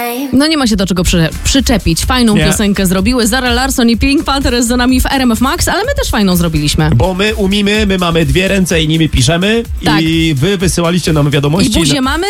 No nie ma się do czego przyczepić. Fajną piosenkę zrobiły Zara Larsson i Pink Panther jest za nami w RMF Max, ale my też fajną zrobiliśmy. Bo my umimy, my mamy dwie ręce i nimi piszemy tak. I wy wysyłaliście nam wiadomości. I buzię mamy